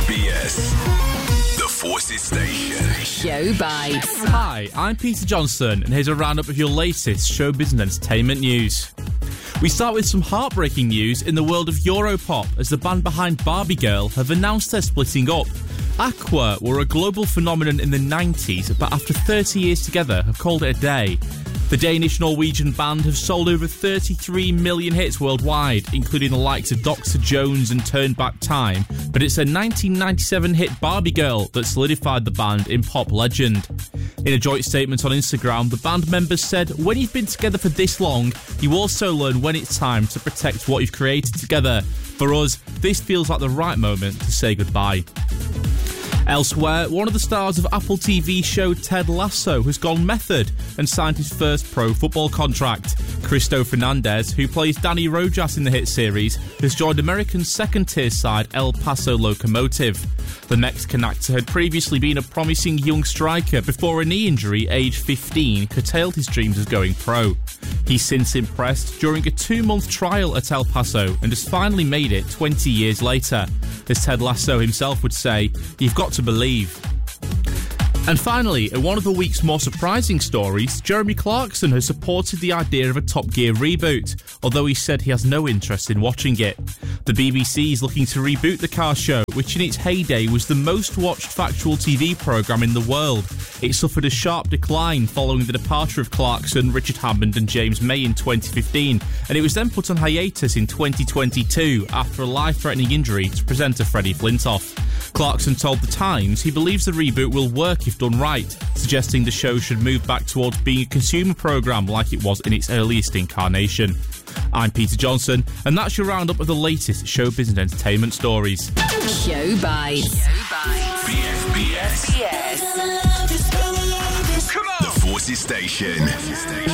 BFBS, the Forces Station. Show Bites. Hi, I'm Peter Johnson, and here's a roundup of your latest showbiz and entertainment news. We start with some heartbreaking news in the world of Europop, as the band behind Barbie Girl have announced they're splitting up. Aqua were a global phenomenon in the 90s, but after 30 years together have called it a day. The Danish-Norwegian band have sold over 33 million hits worldwide, including the likes of Dr. Jones and Turn Back Time, but it's a 1997 hit Barbie Girl that solidified the band in pop legend. In a joint statement on Instagram, the band members said, "When you've been together for this long, you also learn when it's time to protect what you've created together. For us, this feels like the right moment to say goodbye." Elsewhere, one of the stars of Apple TV show Ted Lasso has gone method and signed his first pro football contract. Cristo Fernandez, who plays Danny Rojas in the hit series, has joined American second-tier side El Paso Locomotive. The Mexican actor had previously been a promising young striker before a knee injury, aged 15, curtailed his dreams of going pro. He's since impressed during a 2-month trial at El Paso and has finally made it 20 years later. As Ted Lasso himself would say, "You've got to believe." And finally, in one of the week's more surprising stories, Jeremy Clarkson has supported the idea of a Top Gear reboot, although he said he has no interest in watching it. The BBC is looking to reboot the car show, which in its heyday was the most watched factual TV programme in the world. It suffered a sharp decline following the departure of Clarkson, Richard Hammond and James May in 2015, and it was then put on hiatus in 2022 after a life-threatening injury to presenter Freddie Flintoff. Clarkson told The Times he believes the reboot will work if done right, suggesting the show should move back towards being a consumer programme like it was in its earliest incarnation. I'm Peter Johnson, and that's your roundup of the latest showbiz and entertainment stories. Show Bites. BFBS. BS. The Forces Station.